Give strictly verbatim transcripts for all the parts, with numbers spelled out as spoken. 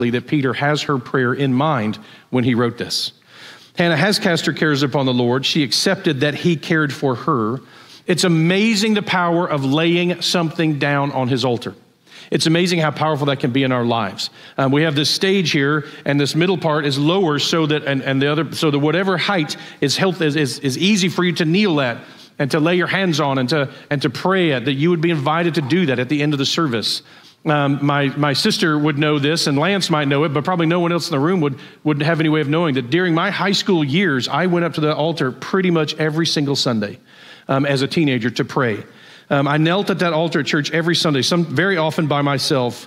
that Peter has her prayer in mind when he wrote this. Hannah has cast her cares upon the Lord. She accepted that he cared for her. It's amazing the power of laying something down on his altar. It's amazing how powerful that can be in our lives. Um, we have this stage here, and this middle part is lower so that, and, and the other, so that whatever height is health is, is, is easy for you to kneel at and to lay your hands on and to and to pray at, that you would be invited to do that at the end of the service. Um, my my sister would know this, and Lance might know it, but probably no one else in the room would, would have any way of knowing that during my high school years, I went up to the altar pretty much every single Sunday um, as a teenager to pray. Um, I knelt at that altar at church every Sunday, some very often by myself,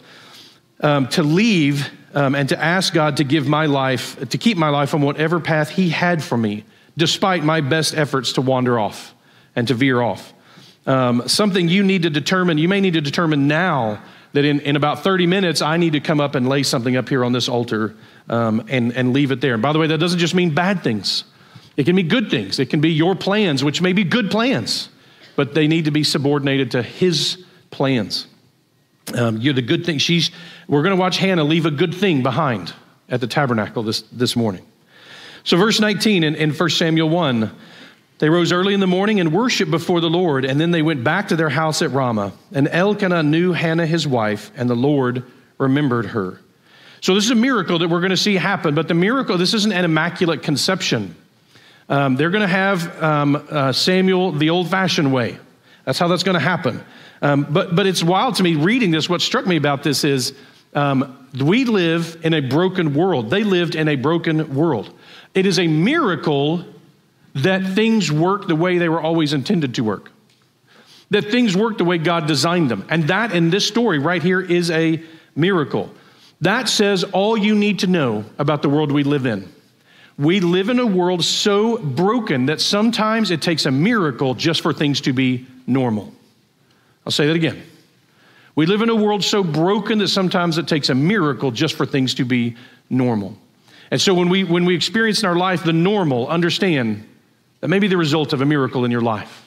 um, to leave um, and to ask God to give my life, to keep my life on whatever path he had for me, despite my best efforts to wander off and to veer off. Um, something you need to determine, you may need to determine now that in, in about thirty minutes, I need to come up and lay something up here on this altar um, and, and leave it there. And by the way, that doesn't just mean bad things. It can be good things. It can be your plans, which may be good plans, but they need to be subordinated to his plans. Um, you're the good thing. She's, we're going to watch Hannah leave a good thing behind at the tabernacle this, this morning. So verse nineteen in, in First Samuel one, they rose early in the morning and worshiped before the Lord, and then they went back to their house at Ramah. And Elkanah knew Hannah his wife, and the Lord remembered her. So this is a miracle that we're going to see happen, but the miracle, this isn't an immaculate conception. Um, they're going to have um, uh, Samuel the old-fashioned way. That's how that's going to happen. Um, but, but it's wild to me reading this. What struck me about this is um, we live in a broken world. They lived in a broken world. It is a miracle that things work the way they were always intended to work. That things work the way God designed them. And that in this story right here is a miracle. That says all you need to know about the world we live in. We live in a world so broken that sometimes it takes a miracle just for things to be normal. I'll say that again. We live in a world so broken that sometimes it takes a miracle just for things to be normal. And so when we when we experience in our life the normal, understand that may be the result of a miracle in your life.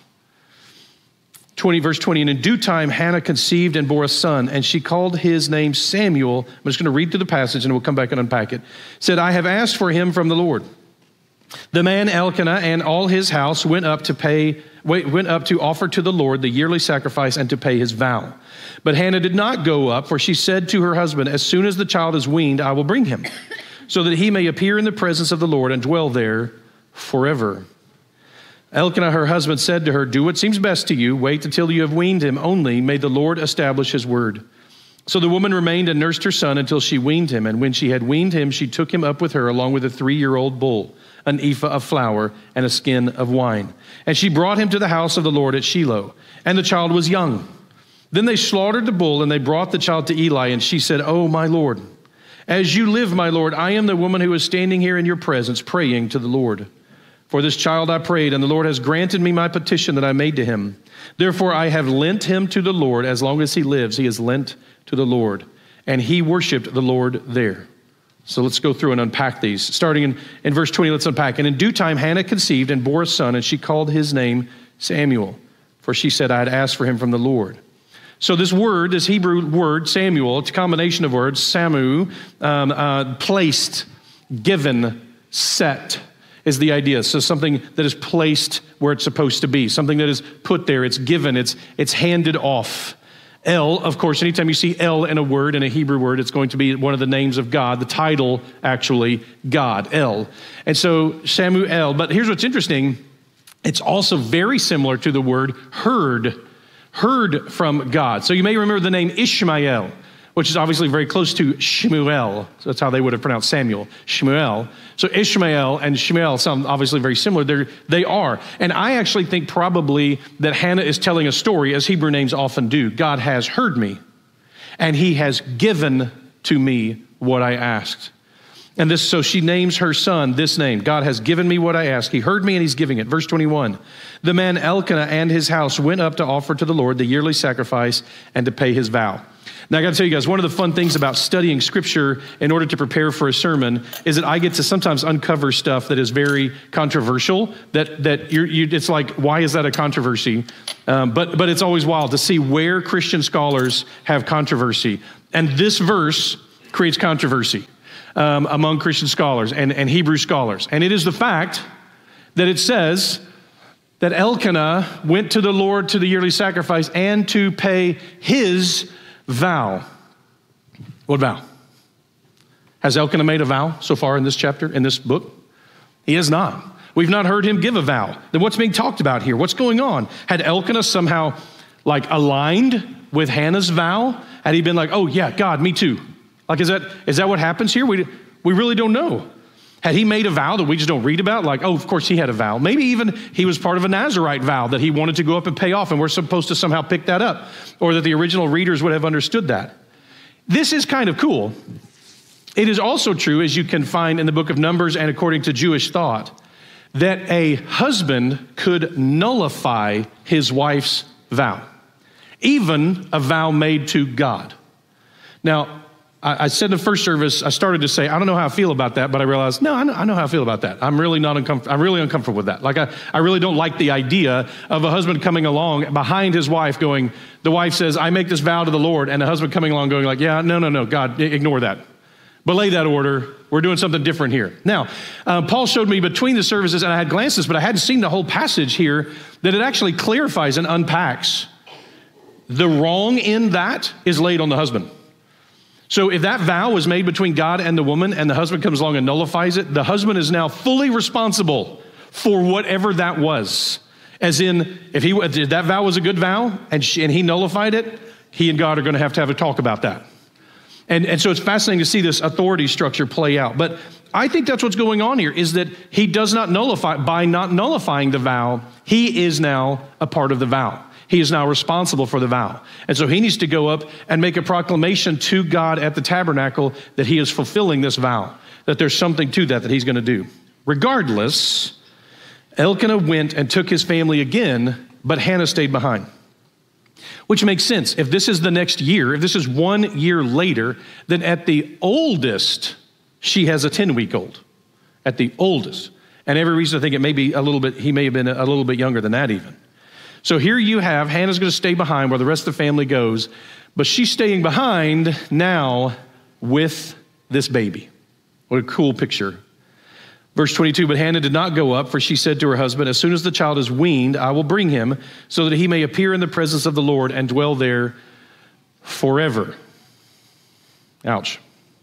twenty, verse twenty, and in due time, Hannah conceived and bore a son, and she called his name Samuel. I'm just going to read through the passage and we'll come back and unpack it. It said, I have asked for him from the Lord. The man Elkanah and all his house went up to pay, went up to offer to the Lord the yearly sacrifice and to pay his vow. But Hannah did not go up, for she said to her husband, as soon as the child is weaned, I will bring him, so that he may appear in the presence of the Lord and dwell there forever. Elkanah, her husband, said to her, do what seems best to you. Wait until you have weaned him. Only may the Lord establish his word. So the woman remained and nursed her son until she weaned him. And when she had weaned him, she took him up with her along with a three-year-old bull, an ephah of flour, and a skin of wine. And she brought him to the house of the Lord at Shiloh. And the child was young. Then they slaughtered the bull, and they brought the child to Eli. And she said, oh, my Lord, as you live, my Lord, I am the woman who is standing here in your presence praying to the Lord. For this child I prayed, and the Lord has granted me my petition that I made to him. Therefore I have lent him to the Lord. As long as he lives, he is lent to the Lord. And he worshiped the Lord there. So let's go through and unpack these. Starting in, in verse twenty, let's unpack. And in due time Hannah conceived and bore a son, and she called his name Samuel. For she said, I had asked for him from the Lord. So this word, this Hebrew word, Samuel, it's a combination of words, Samu, um, uh, placed, given, set, is the idea. So something that is placed where it's supposed to be, something that is put there, it's given, it's it's handed off. El, of course, anytime you see El in a word, in a Hebrew word, it's going to be one of the names of God, the title, actually, God, El. And so Samuel, but here's what's interesting, it's also very similar to the word heard, heard from God. So you may remember the name Ishmael, which is obviously very close to Shemuel. So that's how they would have pronounced Samuel, Shemuel. So Ishmael and Shemuel sound obviously very similar. They're, they are. And I actually think probably that Hannah is telling a story, as Hebrew names often do. God has heard me, and he has given to me what I asked. And this, so she names her son this name. God has given me what I asked. He heard me and he's giving it. Verse twenty-one, the man Elkanah and his house went up to offer to the Lord the yearly sacrifice and to pay his vow. Now, I got to tell you guys, one of the fun things about studying Scripture in order to prepare for a sermon is that I get to sometimes uncover stuff that is very controversial, that that you're, you, it's like, why is that a controversy? Um, but, but it's always wild to see where Christian scholars have controversy. And this verse creates controversy um, among Christian scholars and, and Hebrew scholars. And it is the fact that it says that Elkanah went to the Lord to the yearly sacrifice and to pay his vow. What vow? Has Elkanah made a vow so far in this chapter, in this book? He has not. We've not heard him give a vow. Then what's being talked about here? What's going on? Had Elkanah somehow like aligned with Hannah's vow? Had he been like, oh yeah, God, me too? Like, is that is that what happens here? We, we really don't know. Had he made a vow that we just don't read about? Like, oh, of course he had a vow. Maybe even he was part of a Nazirite vow that he wanted to go up and pay off, and we're supposed to somehow pick that up, or that the original readers would have understood that. This is kind of cool. It is also true, as you can find in the book of Numbers and according to Jewish thought, that a husband could nullify his wife's vow, even a vow made to God. Now, I said in the first service, I started to say, I don't know how I feel about that, but I realized, no, I know, I know how I feel about that. I'm really not uncomfortable. I'm really uncomfortable with that. Like, I, I really don't like the idea of a husband coming along behind his wife going, the wife says, I make this vow to the Lord, and the husband coming along going like, yeah, no, no, no, God, ignore that. Belay that order. We're doing something different here. Now, uh, Paul showed me between the services, and I had glances, but I hadn't seen the whole passage here, that it actually clarifies and unpacks. The wrong in that is laid on the husband. So if that vow was made between God and the woman and the husband comes along and nullifies it, the husband is now fully responsible for whatever that was. As in, if he if that vow was a good vow and, she, and he nullified it, he and God are going to have to have a talk about that. And, and so it's fascinating to see this authority structure play out. But I think that's what's going on here, is that he does not nullify, by not nullifying the vow, he is now a part of the vow. He is now responsible for the vow. And so he needs to go up and make a proclamation to God at the tabernacle that he is fulfilling this vow, that there's something to that that he's going to do. Regardless, Elkanah went and took his family again, but Hannah stayed behind. Which makes sense. If this is the next year, if this is one year later, then at the oldest, she has a ten-week-old. At the oldest. And every reason I think it may be a little bit, he may have been a little bit younger than that even. So here you have, Hannah's going to stay behind where the rest of the family goes, but she's staying behind now with this baby. What a cool picture. Verse twenty-two, but Hannah did not go up, for she said to her husband, as soon as the child is weaned, I will bring him so that he may appear in the presence of the Lord and dwell there forever. Ouch.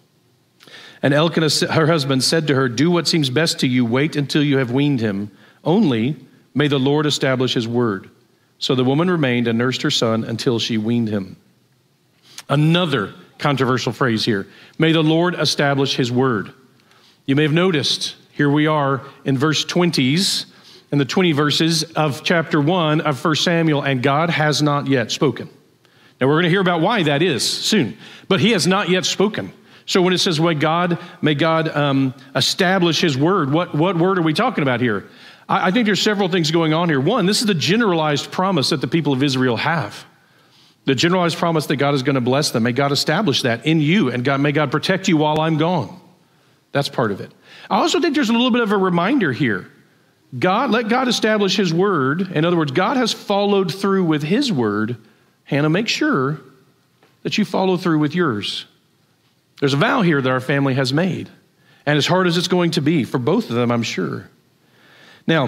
And Elkanah, her husband, said to her, do what seems best to you. Wait until you have weaned him. Only may the Lord establish his word. So the woman remained and nursed her son until she weaned him. Another controversial phrase here. May the Lord establish his word. You may have noticed, here we are in verse twenties, in the twenty verses of chapter one of First Samuel, and God has not yet spoken. Now we're going to hear about why that is soon, but he has not yet spoken. So when it says, may God, may God um, establish his word, what, what word are we talking about here? I think there's several things going on here. One, this is the generalized promise that the people of Israel have. The generalized promise that God is going to bless them. May God establish that in you, and God, may God protect you while I'm gone. That's part of it. I also think there's a little bit of a reminder here. God, let God establish his word. In other words, God has followed through with his word. Hannah, make sure that you follow through with yours. There's a vow here that our family has made. And as hard as it's going to be for both of them, I'm sure. Now,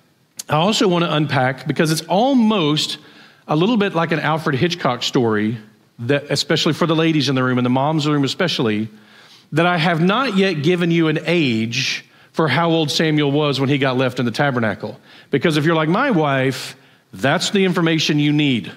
I also want to unpack, because it's almost a little bit like an Alfred Hitchcock story, that especially for the ladies in the room, and the moms in the room especially, that I have not yet given you an age for how old Samuel was when he got left in the tabernacle. Because if you're like my wife, that's the information you need.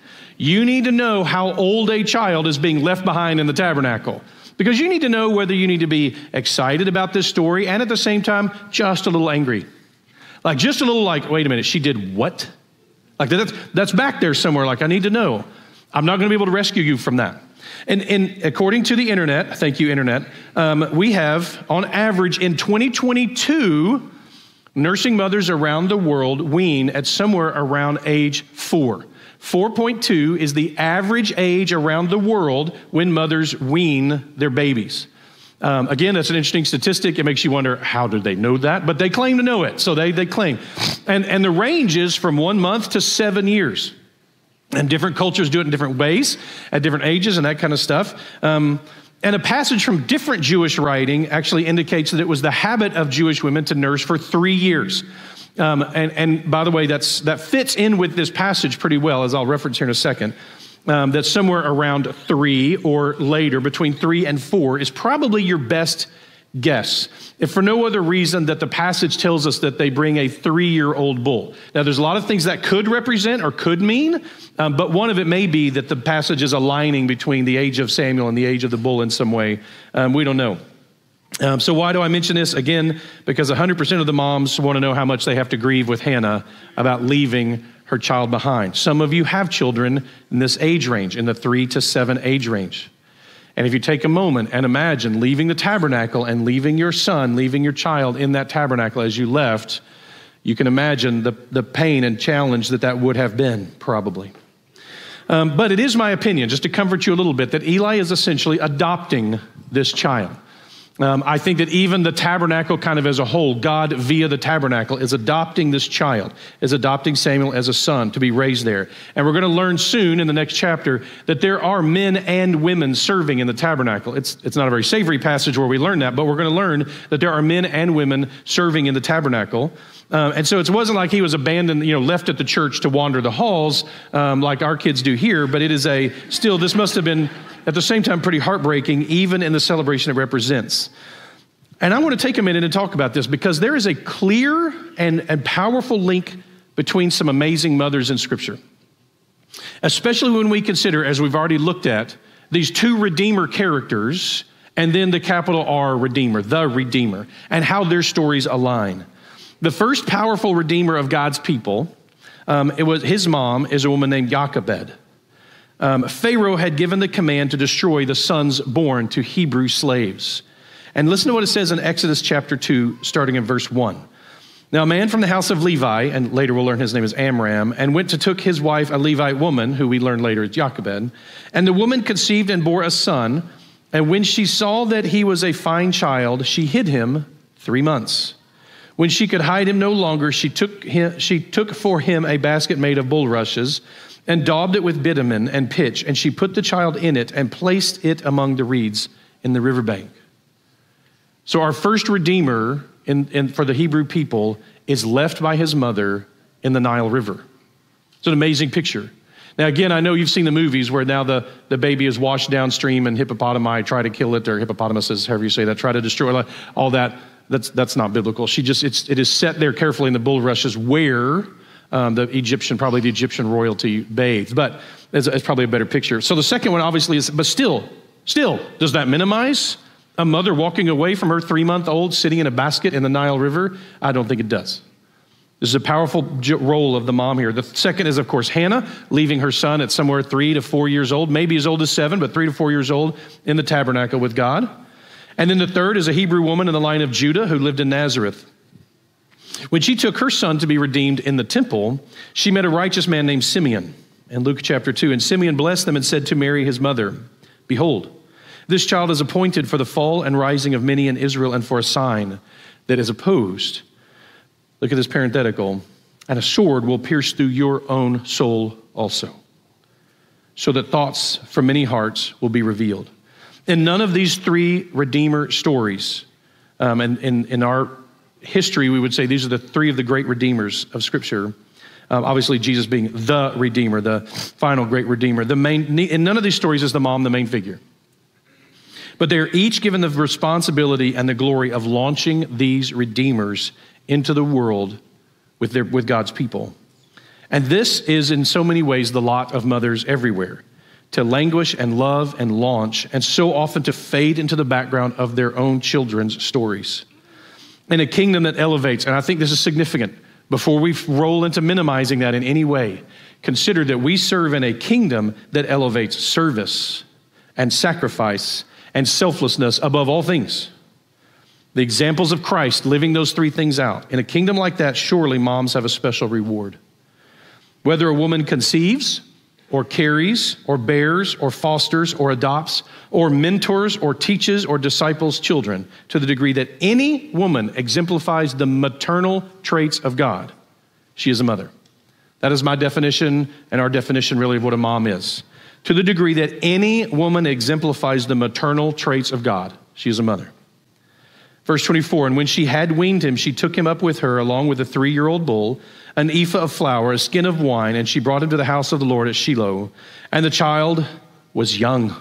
You need to know how old a child is being left behind in the tabernacle. Because you need to know whether you need to be excited about this story and at the same time, just a little angry. Like just a little like, wait a minute, she did what? Like that's, that's back there somewhere, like I need to know. I'm not going to be able to rescue you from that. And, and according to the internet, thank you internet, um, we have on average in twenty twenty-two, nursing mothers around the world wean at somewhere around age four. four point two is the average age around the world when mothers wean their babies. Um, again, that's an interesting statistic. It makes you wonder, how do they know that? But they claim to know it, so they, they claim. And, and the range is from one month to seven years. And different cultures do it in different ways, at different ages and that kind of stuff. Um, And a passage from different Jewish writing actually indicates that it was the habit of Jewish women to nurse for three years. Um, and, and by the way, that's, that fits in with this passage pretty well, as I'll reference here in a second. Um, that somewhere around three or later, between three and four, is probably your best guess, if for no other reason that the passage tells us that they bring a three-year-old bull. Now, there's a lot of things that could represent or could mean, um, but one of it may be that the passage is aligning between the age of Samuel and the age of the bull in some way. Um, we don't know. Um, so why do I mention this? Again, because one hundred percent of the moms want to know how much they have to grieve with Hannah about leaving her child behind. Some of you have children in this age range, in the three to seven age range. And if you take a moment and imagine leaving the tabernacle and leaving your son, leaving your child in that tabernacle as you left, you can imagine the, the pain and challenge that that would have been, probably. Um, but it is my opinion, just to comfort you a little bit, that Eli is essentially adopting this child. Um, I think that even the tabernacle kind of as a whole, God via the tabernacle is adopting this child, is adopting Samuel as a son to be raised there. And we're going to learn soon in the next chapter that there are men and women serving in the tabernacle. It's, it's not a very savory passage where we learn that, but we're going to learn that there are men and women serving in the tabernacle. Um, and so it wasn't like he was abandoned, you know, left at the church to wander the halls um, like our kids do here, but it is a, still, this must have been at the same time pretty heartbreaking, even in the celebration it represents. And I want to take a minute and talk about this because there is a clear and, and powerful link between some amazing mothers in Scripture, especially when we consider, as we've already looked at, these two Redeemer characters and then the capital R Redeemer, the Redeemer, and how their stories align. The first powerful Redeemer of God's people, um, it was his mom is a woman named Jochebed. Um, Pharaoh had given the command to destroy the sons born to Hebrew slaves. And listen to what it says in Exodus chapter two, starting in verse one. Now a man from the house of Levi, and later we'll learn his name is Amram, and went to took his wife, a Levite woman, who we learn later is Jochebed. And the woman conceived and bore a son. And when she saw that he was a fine child, she hid him three months. When she could hide him no longer, she took him, she took for him a basket made of bulrushes and daubed it with bitumen and pitch, and she put the child in it and placed it among the reeds in the riverbank. So our first Redeemer in, in, for the Hebrew people is left by his mother in the Nile River. It's an amazing picture. Now, again, I know you've seen the movies where now the, the baby is washed downstream and hippopotami try to kill it, or hippopotamuses, however you say that, try to destroy it, all that. That's, that's not biblical. She just, it's, it is set there carefully in the bulrushes where Um, the Egyptian, probably the Egyptian royalty bathed, but it's, it's probably a better picture. So the second one obviously is, but still, still, does that minimize a mother walking away from her three-month-old sitting in a basket in the Nile River? I don't think it does. This is a powerful role of the mom here. The second is, of course, Hannah, leaving her son at somewhere three to four years old, maybe as old as seven, but three to four years old in the tabernacle with God. And then the third is a Hebrew woman in the line of Judah who lived in Nazareth. When she took her son to be redeemed in the temple, she met a righteous man named Simeon in Luke chapter two. And Simeon blessed them and said to Mary, his mother, "Behold, this child is appointed for the fall and rising of many in Israel and for a sign that is opposed." Look at this parenthetical. "And a sword will pierce through your own soul also, so that thoughts from many hearts will be revealed." In none of these three Redeemer stories, um, and in, in our history, we would say these are the three of the great Redeemers of Scripture. Um, obviously, Jesus being the Redeemer, the final great Redeemer. The main, in none of these stories is the mom the main figure. But they're each given the responsibility and the glory of launching these Redeemers into the world with, their, with God's people. And this is in so many ways the lot of mothers everywhere, to languish and love and launch, and so often to fade into the background of their own children's stories. In a kingdom that elevates, and I think this is significant, before we roll into minimizing that in any way, consider that we serve in a kingdom that elevates service and sacrifice and selflessness above all things. The examples of Christ living those three things out. In a kingdom like that, surely moms have a special reward. Whether a woman conceives, or carries, or bears, or fosters, or adopts, or mentors, or teaches, or disciples children, to the degree that any woman exemplifies the maternal traits of God, she is a mother. That is my definition, and our definition really of what a mom is. to the degree that any woman exemplifies the maternal traits of God. She is a mother. Verse twenty-four, and when she had weaned him, she took him up with her along with a three-year-old bull, an ephah of flour, a skin of wine, and she brought him to the house of the Lord at Shiloh. And the child was young.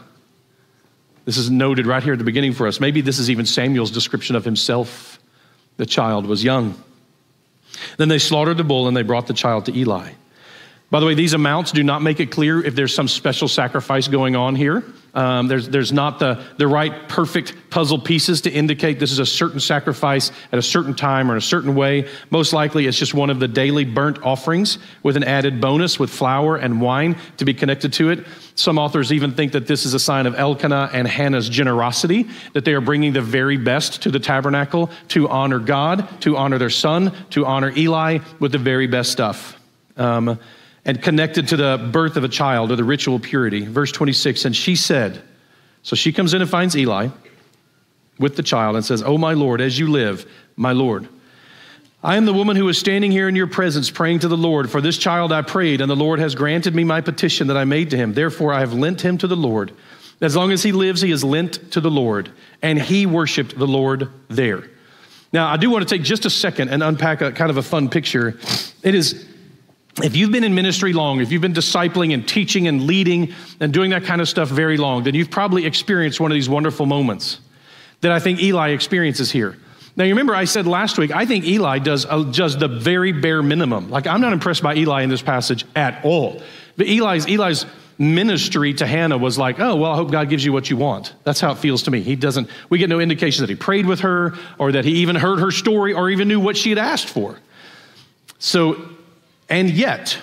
This is noted right here at the beginning for us. Maybe this is even Samuel's description of himself. The child was young. Then they slaughtered the bull and they brought the child to Eli. By the way, these amounts do not make it clear if there's some special sacrifice going on here. Um, there's, there's not the, the right perfect puzzle pieces to indicate this is a certain sacrifice at a certain time or in a certain way. Most likely it's just one of the daily burnt offerings with an added bonus with flour and wine to be connected to it. Some authors even think that this is a sign of Elkanah and Hannah's generosity, that they are bringing the very best to the tabernacle to honor God, to honor their son, to honor Eli with the very best stuff. Um, and connected to the birth of a child or the ritual purity. Verse twenty-six, and she said, so she comes in and finds Eli with the child and says, oh, my Lord, as you live, my Lord, I am the woman who is standing here in your presence praying to the Lord. For this child I prayed, and the Lord has granted me my petition that I made to him. Therefore, I have lent him to the Lord. As long as he lives, he is lent to the Lord. And he worshiped the Lord there. Now, I do want to take just a second and unpack a kind of a fun picture. It is... If you've been in ministry long, if you've been discipling and teaching and leading and doing that kind of stuff very long, then you've probably experienced one of these wonderful moments that I think Eli experiences here. Now, you remember I said last week, I think Eli does, uh, does the very bare minimum. Like, I'm not impressed by Eli in this passage at all. But Eli's, Eli's ministry to Hannah was like, oh, well, I hope God gives you what you want. That's how it feels to me. He doesn't, we get no indication that he prayed with her or that he even heard her story or even knew what she had asked for. So, and yet,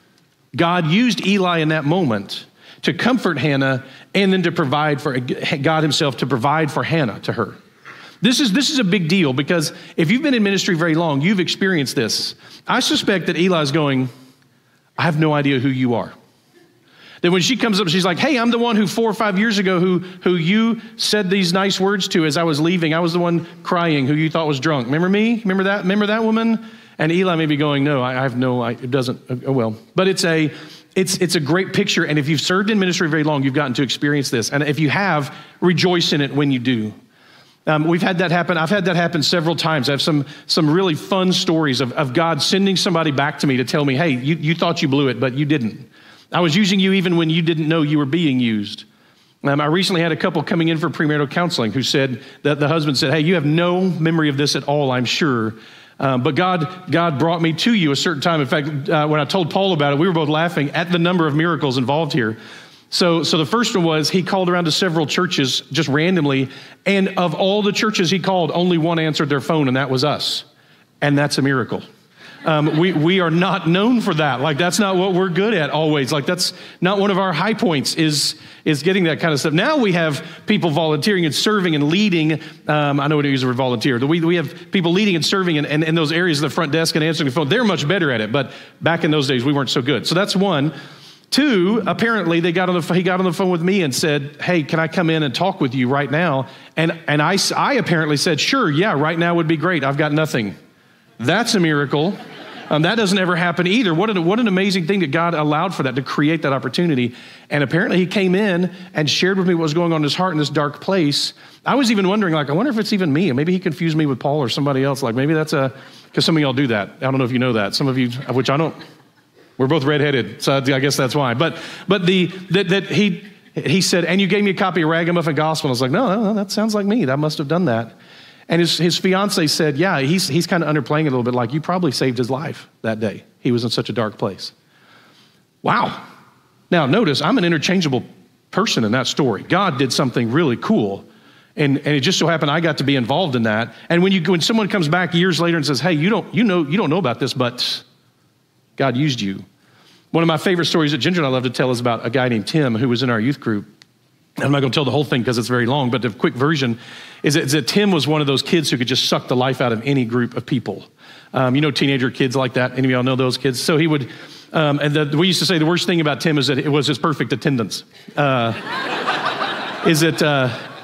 God used Eli in that moment to comfort Hannah and then to provide for, God himself to provide for Hannah to her. This is, this is a big deal because if you've been in ministry very long, you've experienced this. I suspect that Eli's going, I have no idea who you are. That when she comes up, she's like, hey, I'm the one who four or five years ago who, who you said these nice words to as I was leaving. I was the one crying who you thought was drunk. Remember me? Remember that? Remember that woman? And Eli may be going, no, I have no, I, it doesn't, oh well. But it's a, it's, it's a great picture. And if you've served in ministry very long, you've gotten to experience this. And if you have, rejoice in it when you do. Um, we've had that happen. I've had that happen several times. I have some, some really fun stories of, of God sending somebody back to me to tell me, hey, you, you thought you blew it, but you didn't. I was using you even when you didn't know you were being used. Um, I recently had a couple coming in for premarital counseling who said that the husband said, hey, you have no memory of this at all, I'm sure. Um, but God, God brought me to you a certain time. In fact, uh, when I told Paul about it, we were both laughing at the number of miracles involved here. So, so the first one was he called around to several churches just randomly. And of all the churches he called, only one answered their phone, and that was us. And that's a miracle. Um, we, we are not known for that. Like, that's not what we're good at always. Like, that's not one of our high points is, is getting that kind of stuff. Now we have people volunteering and serving and leading. Um, I know we don't use the word volunteer. We, we have people leading and serving in, in, in those areas of the front desk and answering the phone. They're much better at it. But back in those days, we weren't so good. So that's one. Two, apparently they got on the, he got on the phone with me and said, hey, can I come in and talk with you right now? And, and I, I apparently said, sure, yeah, right now would be great. I've got nothing. That's a miracle. Um, that doesn't ever happen either. What an, what an amazing thing that God allowed for that, to create that opportunity. And apparently he came in and shared with me what was going on in his heart in this dark place. I was even wondering, like, I wonder if it's even me. Maybe he confused me with Paul or somebody else. Like, maybe that's a, because some of y'all do that. I don't know if you know that. Some of you, which I don't, we're both redheaded, so I guess that's why. But but the that, that he he said, and you gave me a copy of Ragamuffin Gospel. I was like, no, no, no, that sounds like me. That must have done that. And his, his fiance said, yeah, he's, he's kind of underplaying it a little bit, like you probably saved his life that day. He was in such a dark place. Wow. Now, notice, I'm an interchangeable person in that story. God did something really cool, and, and it just so happened I got to be involved in that. And when you when someone comes back years later and says, hey, you don't, you know, you don't know about this, but God used you. One of my favorite stories that Ginger and I love to tell is about a guy named Tim who was in our youth group. I'm not going to tell the whole thing because it's very long, but the quick version is that, is that Tim was one of those kids who could just suck the life out of any group of people. Um, you know, teenager kids like that. Any of y'all know those kids? So he would, um, and the, we used to say the worst thing about Tim is that it was his perfect attendance. Uh, is that uh,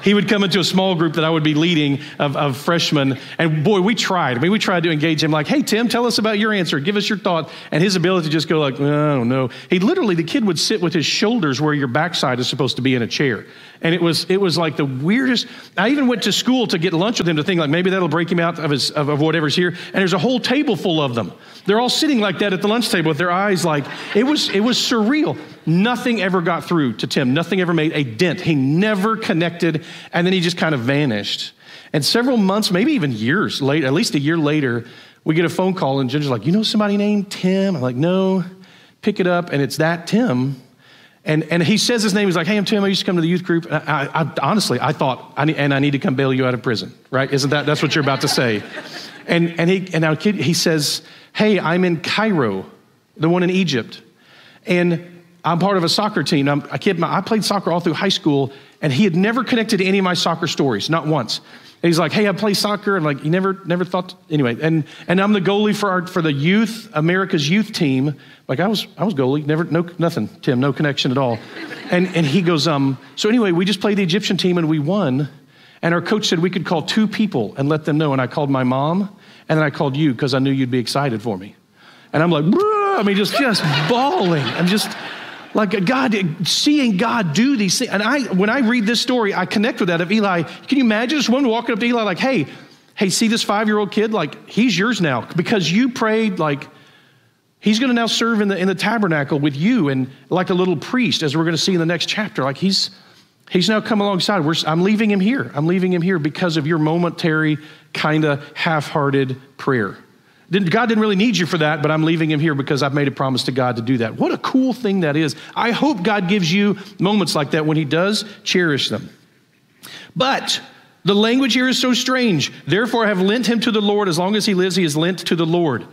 he would come into a small group that I would be leading of, of freshmen. And boy, we tried. I mean, we tried to engage him like, hey, Tim, tell us about your answer. Give us your thought. And his ability to just go like, I don't know. He literally, the kid would sit with his shoulders where your backside is supposed to be in a chair. And it was it was like the weirdest. I even went to school to get lunch with him to think like maybe that'll break him out of his of, of whatever's here. And there's a whole table full of them. They're all sitting like that at the lunch table with their eyes like, it was it was surreal. Nothing ever got through to Tim. Nothing ever made a dent. He never connected. And then he just kind of vanished. And several months, maybe even years later, at least a year later, we get a phone call and Ginger's like, you know somebody named Tim? I'm like, no. Pick it up and it's that Tim. And and he says his name. He's like, hey, I'm Tim. I used to come to the youth group. And I, I, I honestly, I thought, I need, and I need to come bail you out of prison, right? Isn't that, that's what you're about to say. And and he and now kid, he says, hey, I'm in Cairo, the one in Egypt. And I'm part of a soccer team. I'm a kid, I played soccer all through high school, and he had never connected to any of my soccer stories, not once. And he's like, hey, I play soccer. And like, he never, never thought, anyway. And and I'm the goalie for our, for the youth, America's youth team. Like I was, I was goalie, never, no, nothing, Tim, no connection at all. And and he goes, um, so anyway, we just played the Egyptian team and we won. And our coach said we could call two people and let them know. And I called my mom and then I called you because I knew you'd be excited for me. And I'm like, I mean, just, just bawling. I'm just like God, seeing God do these things. And I, when I read this story, I connect with that of Eli. Can you imagine this woman walking up to Eli like, hey, hey, see this five-year-old kid? Like, he's yours now because you prayed. Like, he's going to now serve in the in the tabernacle with you and like a little priest, as we're going to see in the next chapter. Like he's he's now come alongside. We're, I'm leaving him here. I'm leaving him here because of your momentary, kind of half-hearted prayer. God didn't really need you for that, but I'm leaving him here because I've made a promise to God to do that. What a cool thing that is. I hope God gives you moments like that. When he does, cherish them. But the language here is so strange. Therefore, I have lent him to the Lord. As long as he lives, he is lent to the Lord.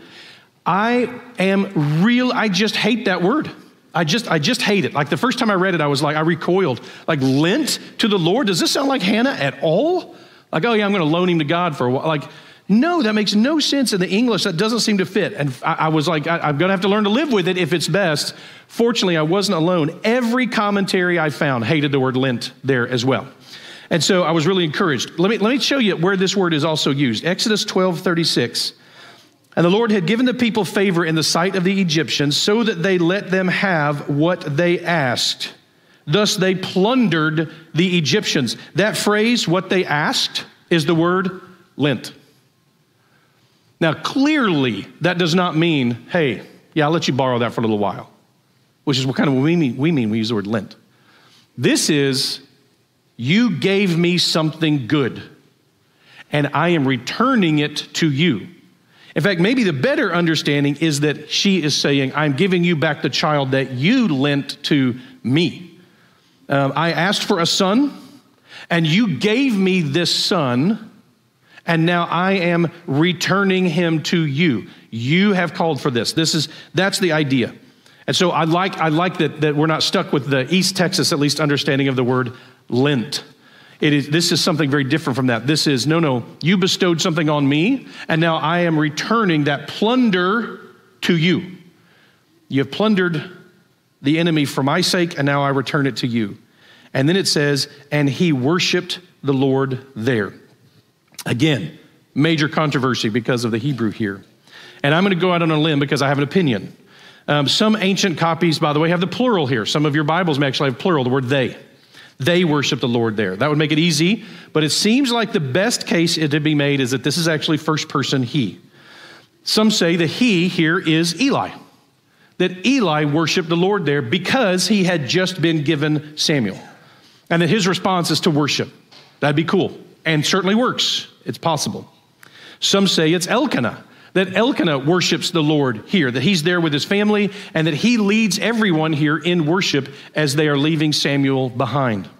I am real, I just hate that word. I just, I just hate it. Like the first time I read it, I was like, I recoiled. Like lent to the Lord? Does this sound like Hannah at all? Like, oh yeah, I'm going to loan him to God for a while. Like, no, that makes no sense in the English. That doesn't seem to fit. And I, I was like, I, I'm going to have to learn to live with it if it's best. Fortunately, I wasn't alone. Every commentary I found hated the word lent there as well. And so I was really encouraged. Let me, let me show you where this word is also used. Exodus twelve thirty-six. And the Lord had given the people favor in the sight of the Egyptians so that they let them have what they asked. Thus they plundered the Egyptians. That phrase, what they asked, is the word lent. Now, clearly, that does not mean, hey, yeah, I'll let you borrow that for a little while, which is what kind of we mean, we mean, we use the word lent. This is, you gave me something good, and I am returning it to you. In fact, maybe the better understanding is that she is saying, I'm giving you back the child that you lent to me. Um, I asked for a son, and you gave me this son, and now I am returning him to you. You have called for this. This is, that's the idea. And so I like, I like that, that we're not stuck with the East Texas, at least, understanding of the word lent. It is, this is something very different from that. This is, no, no, you bestowed something on me, and now I am returning that plunder to you. You have plundered the enemy for my sake, and now I return it to you. And then it says, and he worshiped the Lord there. Again, major controversy because of the Hebrew here. And I'm going to go out on a limb because I have an opinion. Um, some ancient copies, by the way, have the plural here. Some of your Bibles may actually have plural, the word they. They worship the Lord there. That would make it easy, but it seems like the best case to be made is that this is actually first person he. Some say the he here is Eli. That Eli worshiped the Lord there because he had just been given Samuel. And that his response is to worship. That'd be cool. And certainly works. It's possible. Some say it's Elkanah, that Elkanah worships the Lord here, that he's there with his family, and that he leads everyone here in worship as they are leaving Samuel behind.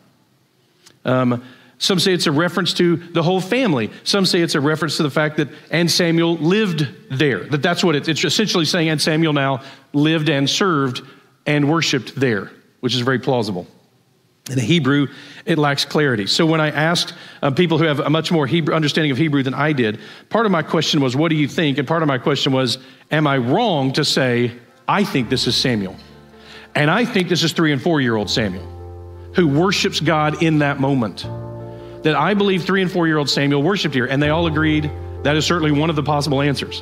Um, some say it's a reference to the whole family. Some say it's a reference to the fact that and Samuel lived there, that that's what it's, it's essentially saying, and Samuel now lived and served and worshiped there, which is very plausible. In the Hebrew, it lacks clarity. So when I asked uh, people who have a much more Hebrew understanding of Hebrew than I did, part of my question was, what do you think? And part of my question was, am I wrong to say, I think this is Samuel? And I think this is three and four-year-old Samuel, who worships God in that moment. that I believe three and four-year-old Samuel worshiped here, and they all agreed that is certainly one of the possible answers.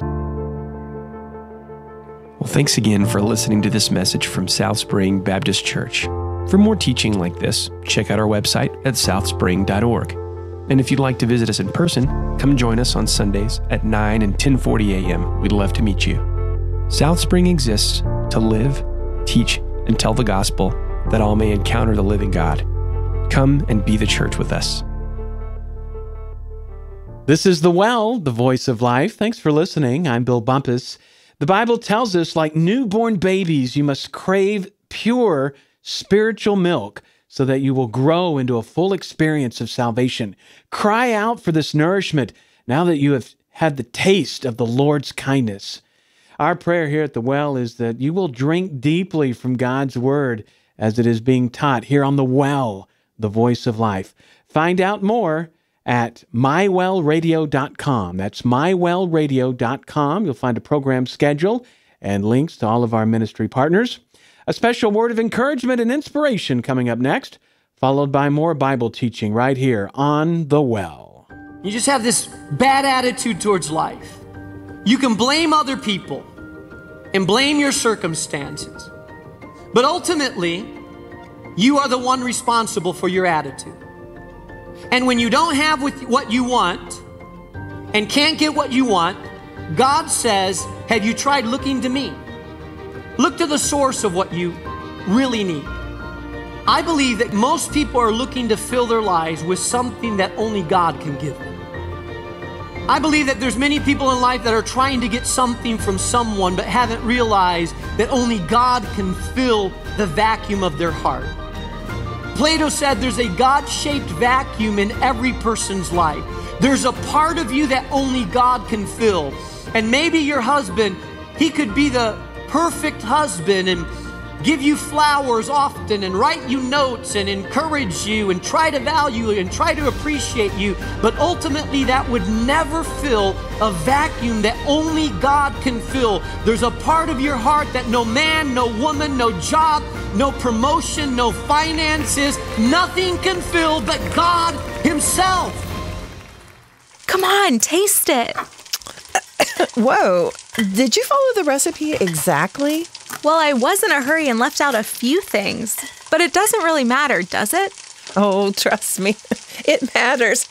Well, thanks again for listening to this message from South Spring Baptist Church. For more teaching like this, check out our website at south spring dot org. And if you'd like to visit us in person, come join us on Sundays at nine and ten forty a.m. We'd love to meet you. South Spring exists to live, teach, and tell the gospel that all may encounter the living God. Come and be the church with us. This is The Well, the voice of life. Thanks for listening. I'm Bill Bumpus. The Bible tells us, like newborn babies, you must crave pure spiritual milk so that you will grow into a full experience of salvation. Cry out for this nourishment now that you have had the taste of the Lord's kindness. Our prayer here at The Well is that you will drink deeply from God's Word as it is being taught here on The Well, the voice of life. Find out more at my well radio dot com. That's my well radio dot com. You'll find a program schedule and links to all of our ministry partners. A special word of encouragement and inspiration coming up next, followed by more Bible teaching right here on The Well. You just have this bad attitude towards life. You can blame other people and blame your circumstances, but ultimately, you are the one responsible for your attitude. And when you don't have what you want and can't get what you want, God says, have you tried looking to me? Look to the source of what you really need. I believe that most people are looking to fill their lives with something that only God can give them. I believe that there's many people in life that are trying to get something from someone but haven't realized that only God can fill the vacuum of their heart. Plato said there's a God-shaped vacuum in every person's life. There's a part of you that only God can fill. And maybe your husband, he could be the perfect husband and give you flowers often and write you notes and encourage you and try to value you and try to appreciate you. But ultimately that would never fill a vacuum that only God can fill. There's a part of your heart that no man, no woman, no job, no promotion, no finances, nothing can fill but God Himself. Come on, taste it. Whoa, did you follow the recipe exactly? Well, I was in a hurry and left out a few things, but it doesn't really matter, does it? Oh, trust me, it matters.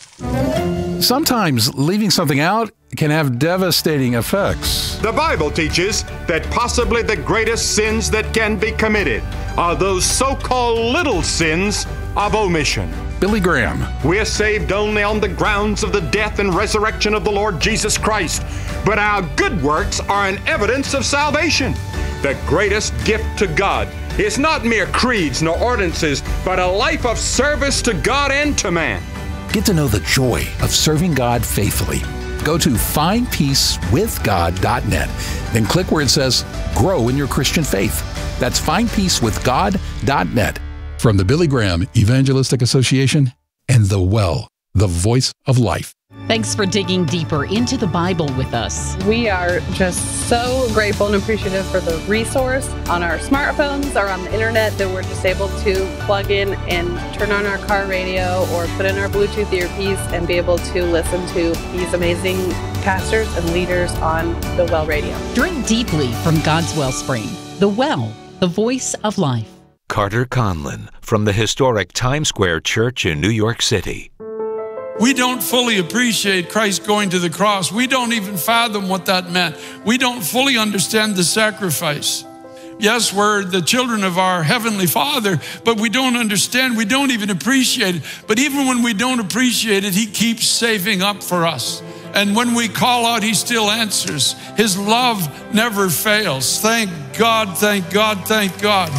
Sometimes leaving something out can have devastating effects. The Bible teaches that possibly the greatest sins that can be committed are those so-called little sins of omission. Billy Graham. We're saved only on the grounds of the death and resurrection of the Lord Jesus Christ, but our good works are an evidence of salvation. The greatest gift to God is not mere creeds nor ordinances, but a life of service to God and to man. Get to know the joy of serving God faithfully. Go to find peace with god dot net, then click where it says Grow in Your Christian Faith. That's find peace with god dot net. From the Billy Graham Evangelistic Association and The Well, the voice of life. Thanks for digging deeper into the Bible with us. We are just so grateful and appreciative for the resource on our smartphones or on the internet that we're just able to plug in and turn on our car radio or put in our Bluetooth earpiece and be able to listen to these amazing pastors and leaders on the Well Radio. Drink deeply from God's wellspring. The Well, the voice of life. Carter Conlon from the historic Times Square Church in New York City. We don't fully appreciate Christ going to the cross. We don't even fathom what that meant. We don't fully understand the sacrifice. Yes, we're the children of our Heavenly Father, but we don't understand. We don't even appreciate it. But even when we don't appreciate it, He keeps saving up for us. And when we call out, He still answers. His love never fails. Thank God, thank God, thank God.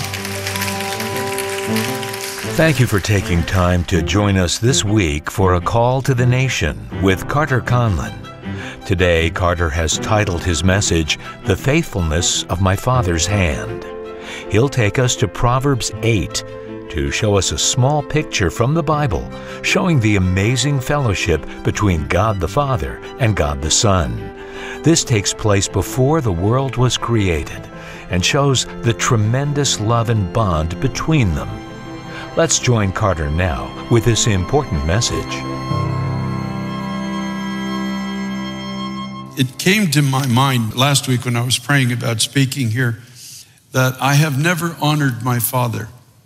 Thank you for taking time to join us this week for A Call to the Nation with Carter Conlon. Today, Carter has titled his message, The Faithfulness of My Father's Hand. He'll take us to Proverbs eight to show us a small picture from the Bible showing the amazing fellowship between God the Father and God the Son. This takes place before the world was created and shows the tremendous love and bond between them. Let's join Carter now with this important message. It came to my mind last week when I was praying about speaking here that I have never honored my father.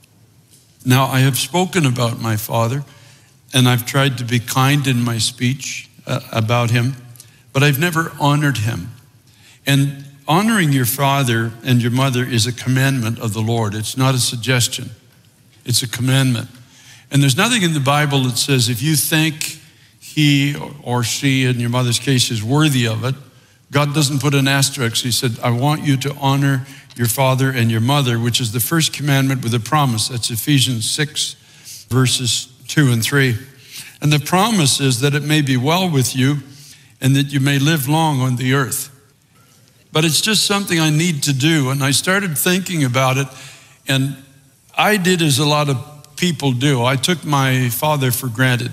Now, I have spoken about my father, and I've tried to be kind in my speech uh, about him, but I've never honored him. And honoring your father and your mother is a commandment of the Lord. It's not a suggestion. It's a commandment. And there's nothing in the Bible that says if you think he or she, in your mother's case, is worthy of it, God doesn't put an asterisk. He said, I want you to honor your father and your mother, which is the first commandment with a promise. That's Ephesians six, verses two and three. And the promise is that it may be well with you and that you may live long on the earth. But it's just something I need to do. And I started thinking about it, and I did as a lot of people do. I took my father for granted.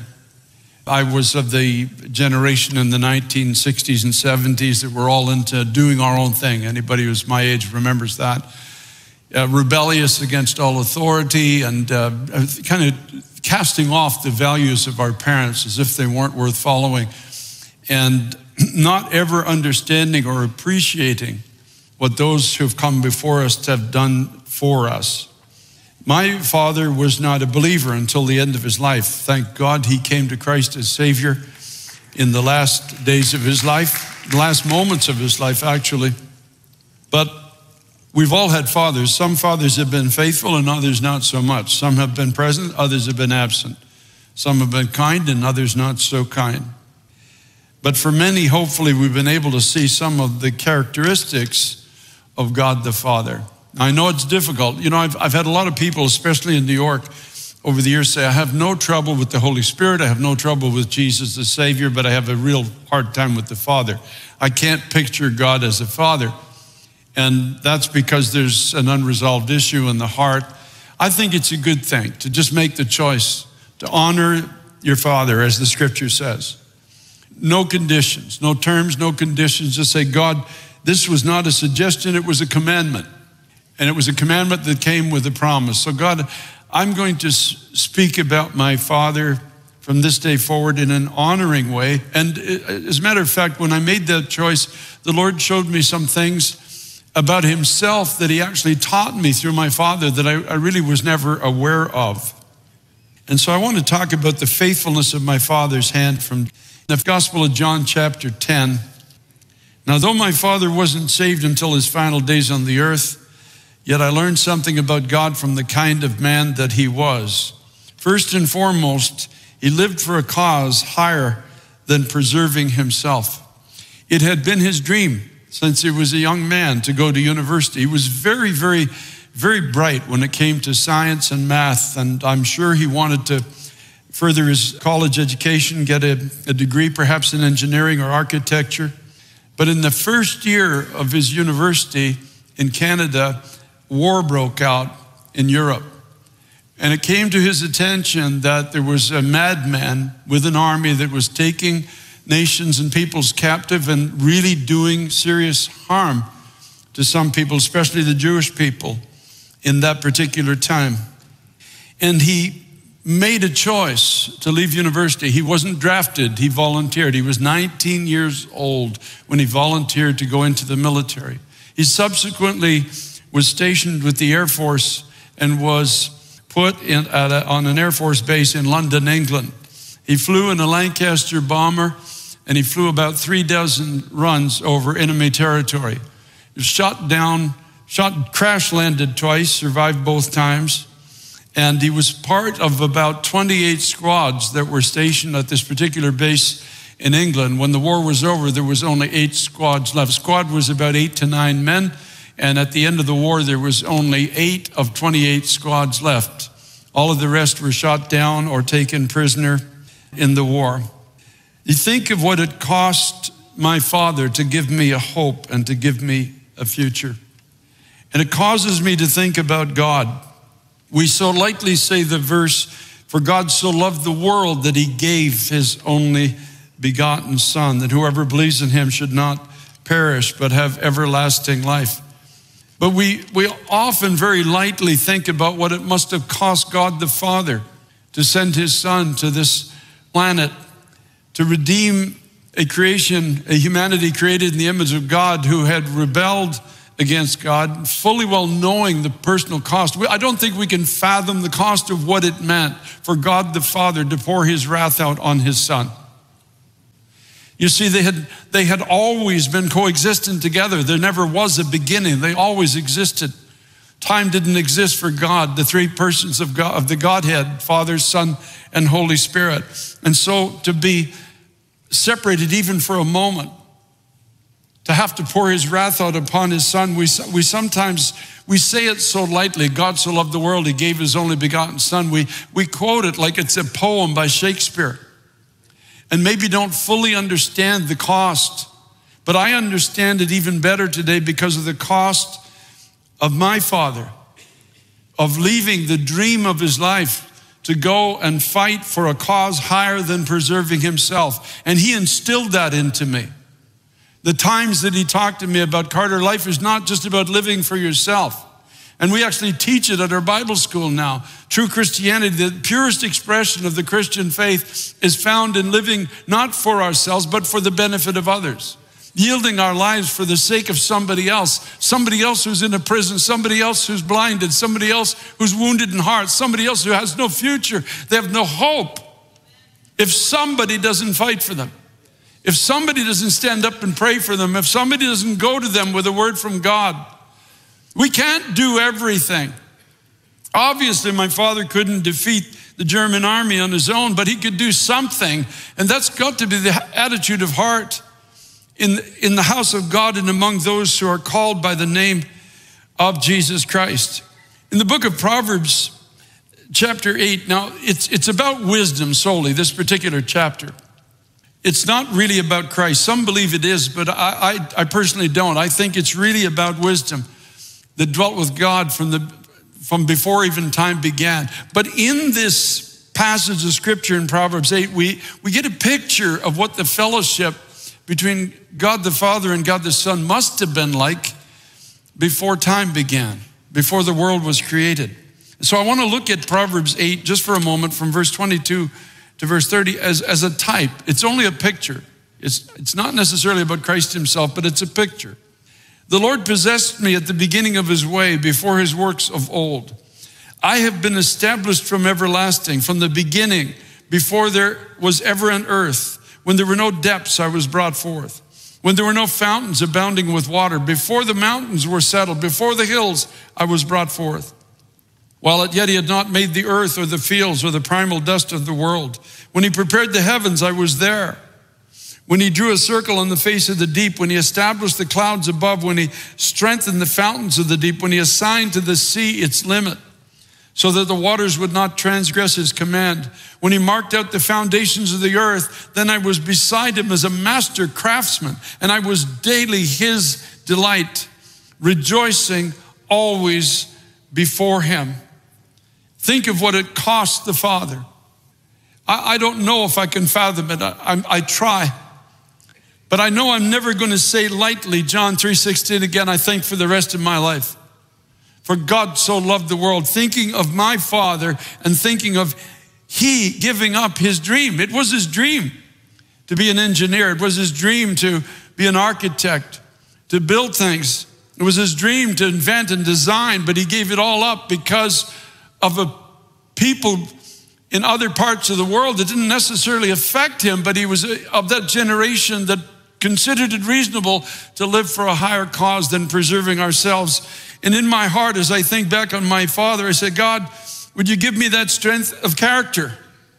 I was of the generation in the nineteen sixties and seventies that were all into doing our own thing. Anybody who's my age remembers that. Uh, rebellious against all authority and uh, kind of casting off the values of our parents as if they weren't worth following, and not ever understanding or appreciating what those who have come before us have done for us. My father was not a believer until the end of his life. Thank God he came to Christ as Savior in the last days of his life, the last moments of his life, actually. But we've all had fathers. Some fathers have been faithful and others not so much. Some have been present, others have been absent. Some have been kind and others not so kind. But for many, hopefully, we've been able to see some of the characteristics of God the Father. I know it's difficult. You know, I've, I've had a lot of people, especially in New York, over the years say, I have no trouble with the Holy Spirit. I have no trouble with Jesus the Savior, but I have a real hard time with the Father. I can't picture God as a father. And that's because there's an unresolved issue in the heart. I think it's a good thing to just make the choice to honor your father, as the scripture says. No conditions, no terms, no conditions. Just say, God, this was not a suggestion, it was a commandment. And it was a commandment that came with a promise. So God, I'm going to speak about my father from this day forward in an honoring way. And as a matter of fact, when I made that choice, the Lord showed me some things about himself that he actually taught me through my father that I, I really was never aware of. And so I want to talk about the faithfulness of my father's hand from the Gospel of John chapter ten. Now, though my father wasn't saved until his final days on the earth, yet I learned something about God from the kind of man that he was. First and foremost, he lived for a cause higher than preserving himself. It had been his dream since he was a young man to go to university. He was very, very, very bright when it came to science and math, and I'm sure he wanted to further his college education, get a, a degree perhaps in engineering or architecture. But in the first year of his university in Canada, war broke out in Europe. And it came to his attention that there was a madman with an army that was taking nations and peoples captive and really doing serious harm to some people, especially the Jewish people in that particular time. And he made a choice to leave university. He wasn't drafted, he volunteered. He was nineteen years old when he volunteered to go into the military. He subsequently was stationed with the Air Force and was put in at a, on an Air Force base in London, England. He flew in a Lancaster bomber, and he flew about three dozen runs over enemy territory. He was shot down, shot, crash landed twice, survived both times. And he was part of about twenty-eight squads that were stationed at this particular base in England. When the war was over, there was only eight squads left. Squad was about eight to nine men. And at the end of the war, there was only eight of twenty-eight squads left. All of the rest were shot down or taken prisoner in the war. You think of what it cost my father to give me a hope and to give me a future. And it causes me to think about God. We so lightly say the verse, for God so loved the world that he gave his only begotten son, that whoever believes in him should not perish, but have everlasting life. But we, we often very lightly think about what it must have cost God the Father to send his Son to this planet to redeem a creation, a humanity created in the image of God who had rebelled against God, fully well knowing the personal cost. I don't think we can fathom the cost of what it meant for God the Father to pour his wrath out on his Son. You see, they had, they had always been coexisting together. There never was a beginning. They always existed. Time didn't exist for God, the three persons of God, of the Godhead, Father, Son, and Holy Spirit. And so to be separated even for a moment, to have to pour his wrath out upon his Son, we, we sometimes, we say it so lightly, God so loved the world, he gave his only begotten Son. We, we quote it like it's a poem by Shakespeare, and maybe don't fully understand the cost. But I understand it even better today because of the cost of my father, of leaving the dream of his life to go and fight for a cause higher than preserving himself. And he instilled that into me. The times that he talked to me about, Carter, life is not just about living for yourself. And we actually teach it at our Bible school now. True Christianity, the purest expression of the Christian faith, is found in living not for ourselves, but for the benefit of others. Yielding our lives for the sake of somebody else, somebody else who's in a prison, somebody else who's blinded, somebody else who's wounded in heart, somebody else who has no future. They have no hope. If somebody doesn't fight for them, if somebody doesn't stand up and pray for them, if somebody doesn't go to them with a word from God, we can't do everything. Obviously, my father couldn't defeat the German army on his own, but he could do something. And that's got to be the attitude of heart in, in the house of God and among those who are called by the name of Jesus Christ. In the book of Proverbs, chapter eight, now it's, it's about wisdom solely, this particular chapter. It's not really about Christ. Some believe it is, but I, I, I personally don't. I think it's really about wisdom that dwelt with God from, the, from before even time began. But in this passage of scripture in Proverbs eight, we, we get a picture of what the fellowship between God the Father and God the Son must have been like before time began, before the world was created. So I want to look at Proverbs eight just for a moment, from verse twenty-two to verse thirty, as, as a type. It's only a picture. It's, it's not necessarily about Christ himself, but it's a picture. The Lord possessed me at the beginning of his way, before his works of old. I have been established from everlasting, from the beginning, before there was ever an earth. When there were no depths, I was brought forth. When there were no fountains abounding with water, before the mountains were settled, before the hills, I was brought forth. While yet he had not made the earth or the fields or the primal dust of the world. When he prepared the heavens, I was there. When he drew a circle on the face of the deep, when he established the clouds above, when he strengthened the fountains of the deep, when he assigned to the sea its limit, so that the waters would not transgress his command. When he marked out the foundations of the earth, then I was beside him as a master craftsman, and I was daily his delight, rejoicing always before him. Think of what it cost the Father. I, I don't know if I can fathom it. I, I, I try. But I know I'm never going to say lightly John three sixteen again, I think, for the rest of my life. For God so loved the world, thinking of my Father and thinking of he giving up his dream. It was his dream to be an engineer. It was his dream to be an architect, to build things. It was his dream to invent and design, but he gave it all up because of a people in other parts of the world that didn't necessarily affect him, but he was of that generation that considered it reasonable to live for a higher cause than preserving ourselves. And in my heart, as I think back on my father, I said, God, would you give me that strength of character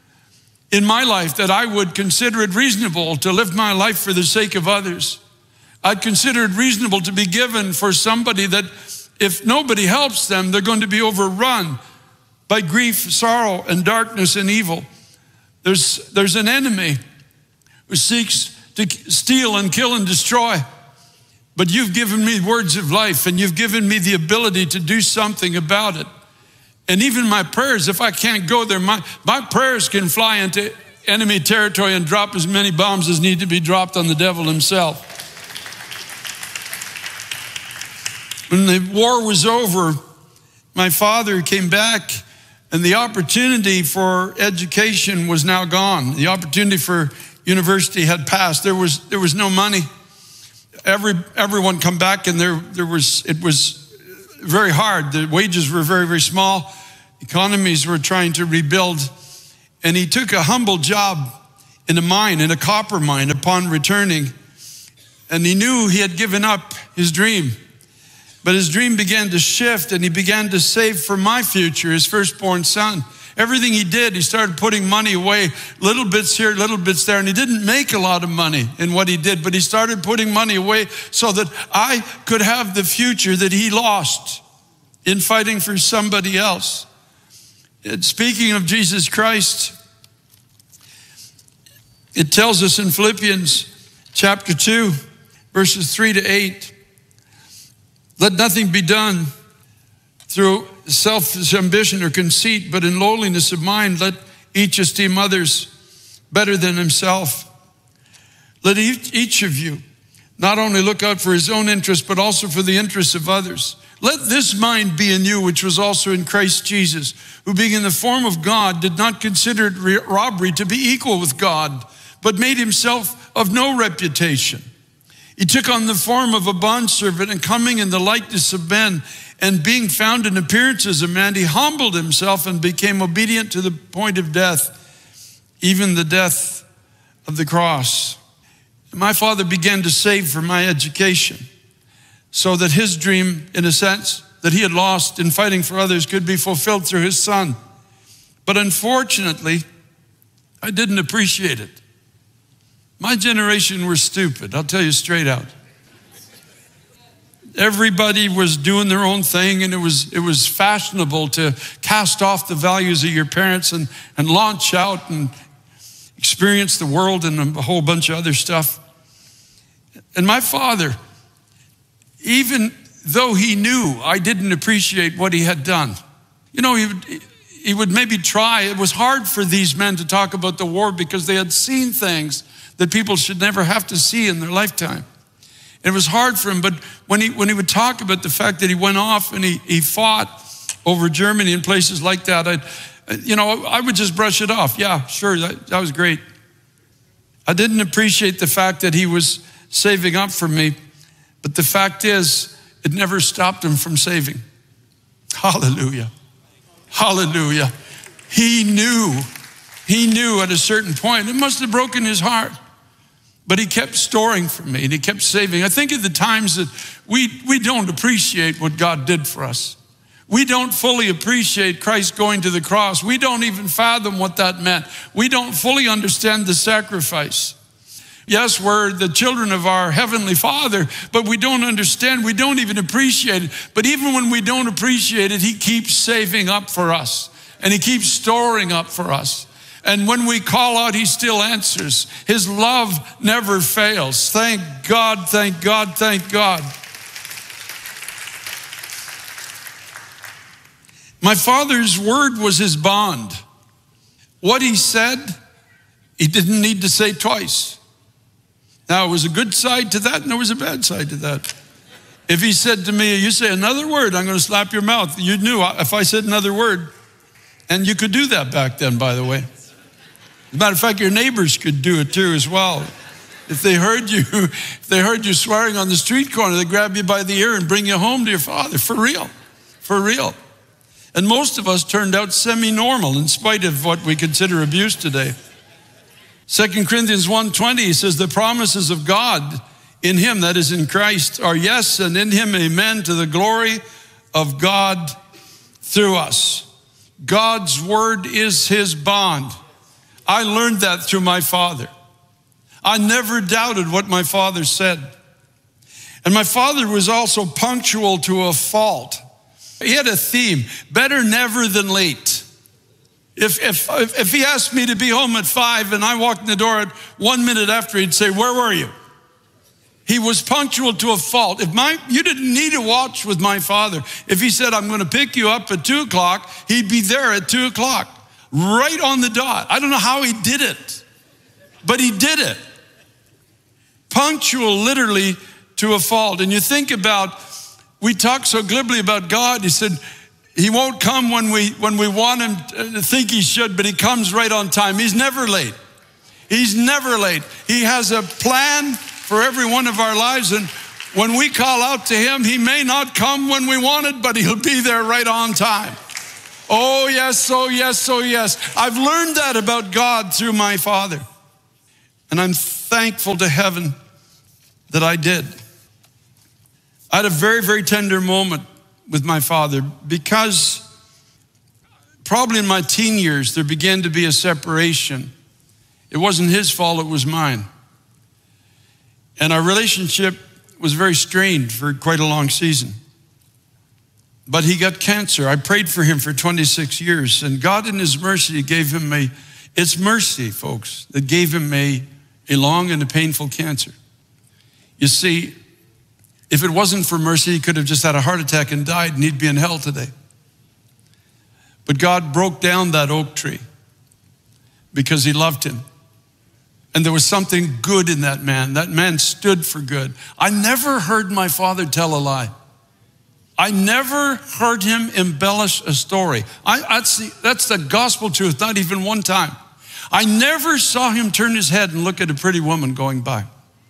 in my life, that I would consider it reasonable to live my life for the sake of others. I'd consider it reasonable to be given for somebody that if nobody helps them, they're going to be overrun by grief, sorrow, and darkness and evil. There's, there's an enemy who seeks to steal and kill and destroy. But you've given me words of life, and you've given me the ability to do something about it. And even my prayers, if I can't go there, my, my prayers can fly into enemy territory and drop as many bombs as need to be dropped on the devil himself. When the war was over, my father came back, and the opportunity for education was now gone. The opportunity for university had passed. There was there was no money. Every everyone come back, and there there was it was very hard. The wages were very very small. Economies were trying to rebuild, and he took a humble job in a mine, in a copper mine, upon returning, and he knew he had given up his dream. But his dream began to shift, and he began to save for my future, his firstborn son. Everything he did, he started putting money away, little bits here, little bits there, and he didn't make a lot of money in what he did, but he started putting money away so that I could have the future that he lost in fighting for somebody else. And speaking of Jesus Christ, it tells us in Philippians chapter two, verses three to eight, let nothing be done through selfish ambition or conceit, but in lowliness of mind, let each esteem others better than himself. Let each, each of you not only look out for his own interest, but also for the interests of others. Let this mind be in you, which was also in Christ Jesus, who being in the form of God, did not consider it robbery to be equal with God, but made himself of no reputation. He took on the form of a bondservant, and coming in the likeness of men, and being found in appearance as a man, he humbled himself and became obedient to the point of death, even the death of the cross. My father began to save for my education so that his dream, in a sense, that he had lost in fighting for others could be fulfilled through his son. But unfortunately, I didn't appreciate it. My generation were stupid, I'll tell you straight out. Everybody was doing their own thing, and it was it was fashionable to cast off the values of your parents and, and launch out and experience the world and a whole bunch of other stuff. And my father, even though he knew I didn't appreciate what he had done, you know, he would, he would maybe try. It was hard for these men to talk about the war because they had seen things that people should never have to see in their lifetime. It was hard for him, but when he when he would talk about the fact that he went off and he, he fought over Germany and places like that, I'd, you know, I would just brush it off. Yeah, sure, that, that was great. I didn't appreciate the fact that he was saving up for me, but the fact is, it never stopped him from saving. Hallelujah. Hallelujah. He knew, he knew at a certain point, it must have broken his heart. But he kept storing for me, and he kept saving. I think of the times that we, we don't appreciate what God did for us. We don't fully appreciate Christ going to the cross. We don't even fathom what that meant. We don't fully understand the sacrifice. Yes, we're the children of our Heavenly Father, but we don't understand. We don't even appreciate it. But even when we don't appreciate it, he keeps saving up for us, and he keeps storing up for us. And when we call out, he still answers. His love never fails. Thank God, thank God, thank God. My father's word was his bond. What he said, he didn't need to say twice. Now, it was a good side to that, and there was a bad side to that. If he said to me, you say another word, I'm going to slap your mouth. You knew if I said another word, and you could do that back then, by the way. As a matter of fact, your neighbors could do it too as well. If they heard you, if they heard you swearing on the street corner, they'd grab you by the ear and bring you home to your father, for real, for real. And most of us turned out semi-normal in spite of what we consider abuse today. Second Corinthians one twenty says, the promises of God in him, that is in Christ, are yes, and in him amen, to the glory of God through us. God's word is his bond. I learned that through my father. I never doubted what my father said. And my father was also punctual to a fault. He had a theme, better never than late. If, if, if he asked me to be home at five and I walked in the door at one minute after, he'd say, where were you? He was punctual to a fault. If my, you didn't need to watch with my father. If he said, I'm going to pick you up at two o'clock, he'd be there at two o'clock. Right on the dot. I don't know how he did it, but he did it. Punctual literally to a fault. And you think about We talk so glibly about God. He said, he won't come when we, when we want him to think he should, but he comes right on time. He's never late. He's never late. He has a plan for every one of our lives. And when we call out to him, he may not come when we want it, but he'll be there right on time. Oh, yes, oh, yes, oh, yes. I've learned that about God through my father. And I'm thankful to heaven that I did. I had a very, very tender moment with my father because probably in my teen years, there began to be a separation. It wasn't his fault, it was mine. And our relationship was very strained for quite a long season. But he got cancer. I prayed for him for twenty-six years, and God in his mercy gave him a, it's mercy, folks, that gave him a, a long and a painful cancer. You see, if it wasn't for mercy, he could have just had a heart attack and died, and he'd be in hell today. But God broke down that oak tree because he loved him. And there was something good in that man. That man stood for good. I never heard my father tell a lie. I never heard him embellish a story. I, that's, the, that's the gospel truth, not even one time. I never saw him turn his head and look at a pretty woman going by.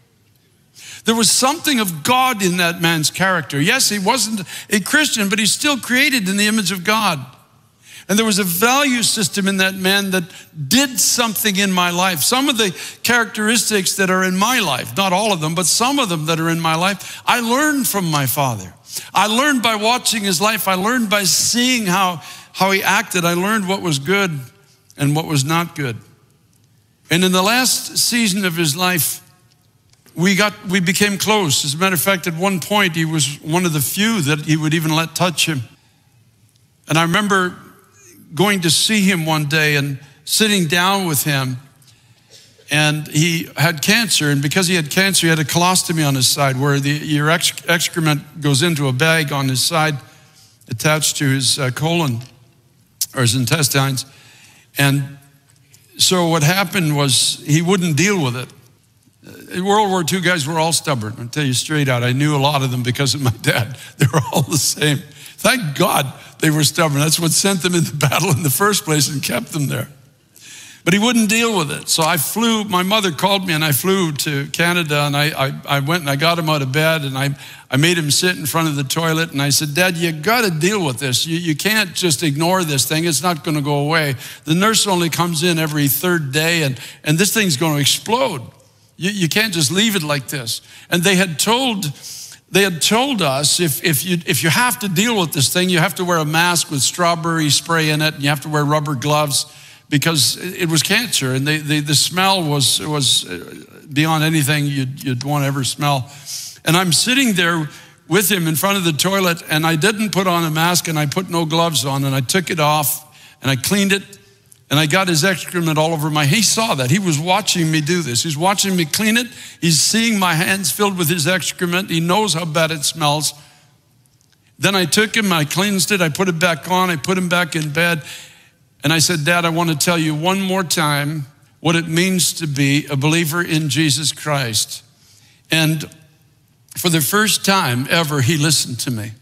There was something of God in that man's character. Yes, he wasn't a Christian, but he's still created in the image of God. And there was a value system in that man that did something in my life. Some of the characteristics that are in my life, not all of them, but some of them that are in my life, I learned from my father. I learned by watching his life. I learned by seeing how, how he acted. I learned what was good and what was not good. And in the last season of his life, we got we became close. As a matter of fact, at one point, he was one of the few that he would even let touch him. And I remember going to see him one day and sitting down with him. And he had cancer, and because he had cancer, he had a colostomy on his side where the, your exc- excrement goes into a bag on his side attached to his uh, colon or his intestines. And so what happened was he wouldn't deal with it. In World War Two, guys were all stubborn. I'll tell you straight out. I knew a lot of them because of my dad. They were all the same. Thank God they were stubborn. That's what sent them into battle in the first place and kept them there. But he wouldn't deal with it. So I flew, my mother called me and I flew to Canada, and I, I, I went and I got him out of bed, and I, I made him sit in front of the toilet, and I said, Dad, you gotta deal with this. You, you can't just ignore this thing. It's not gonna go away. The nurse only comes in every third day, and, and this thing's gonna explode. You, you can't just leave it like this. And they had told, they had told us if, if, you, if you have to deal with this thing, you have to wear a mask with strawberry spray in it, and you have to wear rubber gloves, because it was cancer, and they, they, the smell was, was beyond anything you'd, you'd want to ever smell. And I'm sitting there with him in front of the toilet, and I didn't put on a mask, and I put no gloves on, and I took it off, and I cleaned it, and I got his excrement all over my, he saw that. He was watching me do this. He's watching me clean it. He's seeing my hands filled with his excrement. He knows how bad it smells. Then I took him, I cleansed it, I put it back on, I put him back in bed. And I said, Dad, I want to tell you one more time what it means to be a believer in Jesus Christ. And for the first time ever, he listened to me.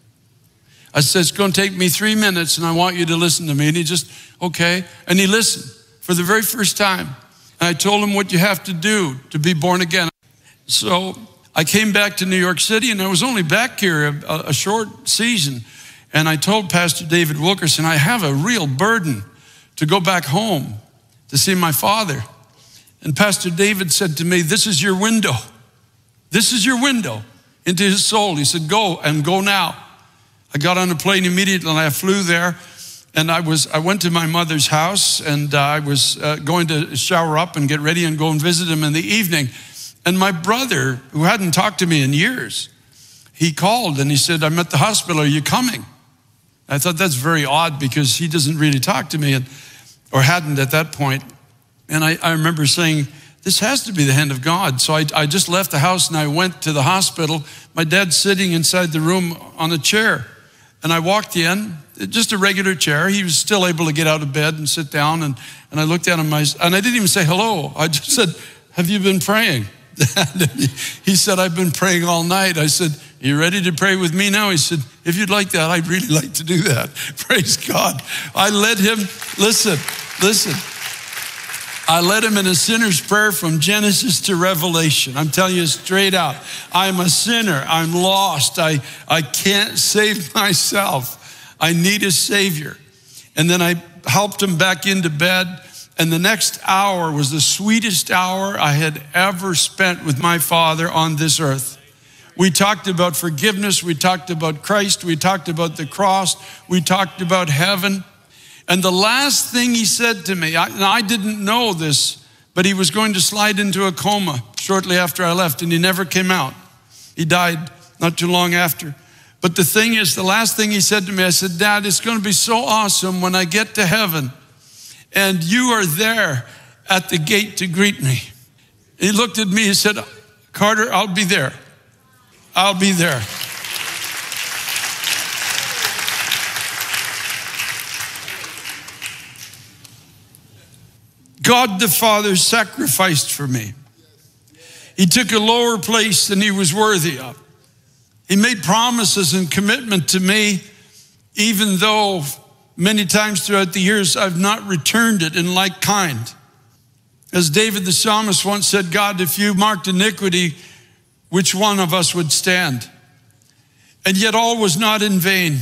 I said, it's going to take me three minutes and I want you to listen to me. And he just, okay. And he listened for the very first time. And I told him what you have to do to be born again. So I came back to New York City, and I was only back here a, a short season. And I told Pastor David Wilkerson, I have a real burden to go back home to see my father. And Pastor David said to me, this is your window. This is your window into his soul. He said, go and go now. I got on a plane immediately and I flew there. And I was, I went to my mother's house, and uh, I was uh, going to shower up and get ready and go and visit him in the evening. And my brother, who hadn't talked to me in years, he called and he said, I'm at the hospital, are you coming? I thought that's very odd because he doesn't really talk to me, and or hadn't at that point. And I, I remember saying, this has to be the hand of God. So I, I just left the house and I went to the hospital. My dad's sitting inside the room on a chair. And I walked in, just a regular chair. He was still able to get out of bed and sit down. And, and I looked at him, and I didn't even say hello. I just said, have you been praying? He said, I've been praying all night. I said, you ready to pray with me now? He said, if you'd like that, I'd really like to do that. Praise God. I led him, listen, listen. I led him in a sinner's prayer from Genesis to Revelation. I'm telling you straight out. I'm a sinner. I'm lost. I, I can't save myself. I need a Savior. And then I helped him back into bed. And the next hour was the sweetest hour I had ever spent with my Father on this earth. We talked about forgiveness. We talked about Christ. We talked about the cross. We talked about heaven. And the last thing he said to me, I, and I didn't know this, but he was going to slide into a coma shortly after I left, and he never came out. He died not too long after. But the thing is, the last thing he said to me, I said, Dad, it's going to be so awesome when I get to heaven and you are there at the gate to greet me. He looked at me and said, Carter, I'll be there. I'll be there. God the Father sacrificed for me. He took a lower place than he was worthy of. He made promises and commitment to me, even though many times throughout the years I've not returned it in like kind. As David the psalmist once said, God, if you marked iniquity, which one of us would stand? And yet all was not in vain.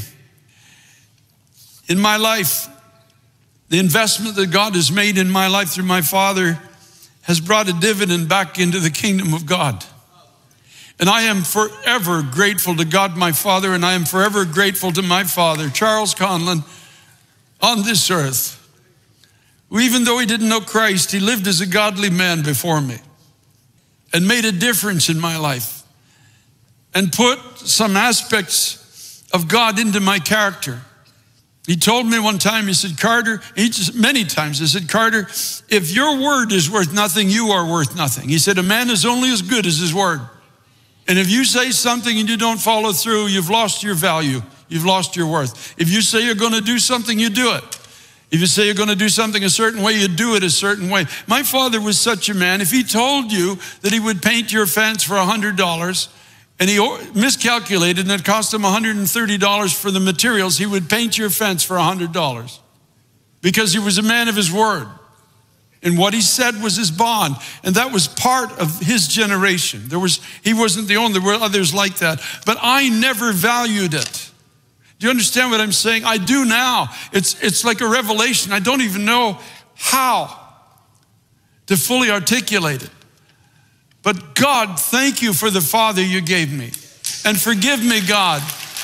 In my life, the investment that God has made in my life through my Father has brought a dividend back into the kingdom of God. And I am forever grateful to God, my Father, and I am forever grateful to my father, Charles Conlon, on this earth. Who, even though he didn't know Christ, he lived as a godly man before me and made a difference in my life and put some aspects of God into my character. He told me one time, he said, Carter, he just, many times, he said, Carter, if your word is worth nothing, you are worth nothing. He said, a man is only as good as his word. And if you say something and you don't follow through, you've lost your value. You've lost your worth. If you say you're going to do something, you do it. If you say you're going to do something a certain way, you do it a certain way. My father was such a man. If he told you that he would paint your fence for one hundred dollars and he miscalculated and it cost him one hundred thirty dollars for the materials, he would paint your fence for one hundred dollars because he was a man of his word. And what he said was his bond. And that was part of his generation. There was, he wasn't the only, there were others like that. But I never valued it. Do you understand what I'm saying? I do now. It's, it's like a revelation. I don't even know how to fully articulate it. But God, thank you for the Father you gave me. And forgive me, God.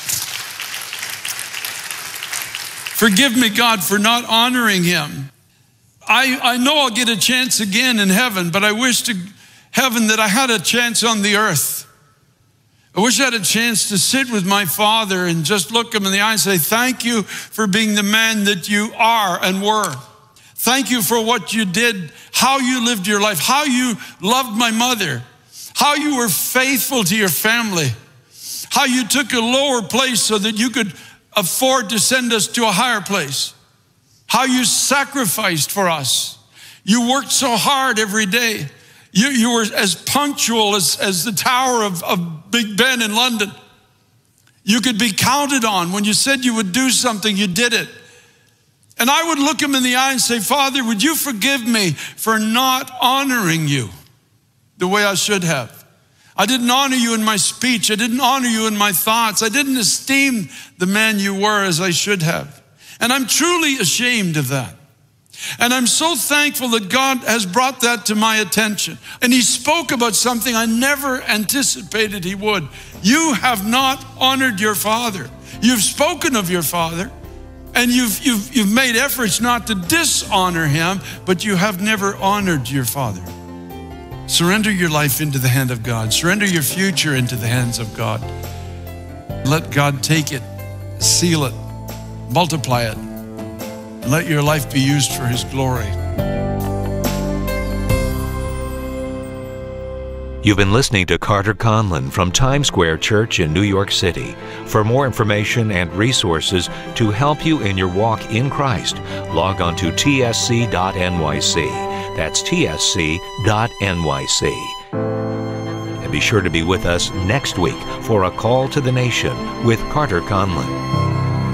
Forgive me, God, for not honoring him. I, I know I'll get a chance again in heaven, but I wish to heaven that I had a chance on the earth. I wish I had a chance to sit with my Father and just look him in the eye and say, thank you for being the man that you are and were. Thank you for what you did, how you lived your life, how you loved my mother, how you were faithful to your family, how you took a lower place so that you could afford to send us to a higher place. How you sacrificed for us. You worked so hard every day. You, you were as punctual as, as the tower of, of Big Ben in London. You could be counted on. When you said you would do something, you did it. And I would look him in the eye and say, Father, would you forgive me for not honoring you the way I should have? I didn't honor you in my speech. I didn't honor you in my thoughts. I didn't esteem the man you were as I should have. And I'm truly ashamed of that. And I'm so thankful that God has brought that to my attention. And he spoke about something I never anticipated he would. You have not honored your father. You've spoken of your father, and you've, you've, you've made efforts not to dishonor him, but you have never honored your father. Surrender your life into the hand of God. Surrender your future into the hands of God. Let God take it, seal it, multiply it, and let your life be used for his glory. You've been listening to Carter Conlon from Times Square Church in New York City. For more information and resources to help you in your walk in Christ, log on to T S C dot N Y C. That's T S C dot N Y C. Be sure to be with us next week for A Call to the Nation with Carter Conlon.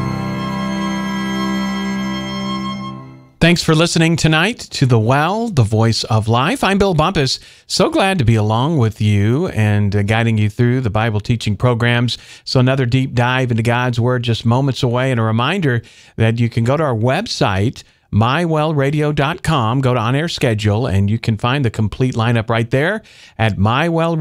Thanks for listening tonight to The Well, the Voice of Life. I'm Bill Bumpus. So glad to be along with you and uh, guiding you through the Bible teaching programs. So another deep dive into God's Word just moments away. And a reminder that you can go to our website, my well radio dot com, go to On Air Schedule, and you can find the complete lineup right there at my well